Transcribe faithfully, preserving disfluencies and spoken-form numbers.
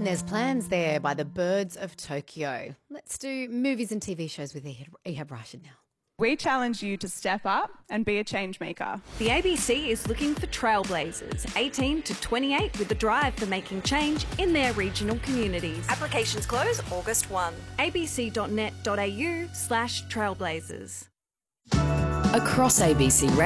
And there's plans there by the Birds of Tokyo. Let's do movies and T V shows with Ehab Ehab Rashid now. We challenge you to step up and be a change maker. The A B C is looking for trailblazers, eighteen to twenty-eight, with a drive for making change in their regional communities. Applications close August first. abc.net.au slash trailblazers. Across A B C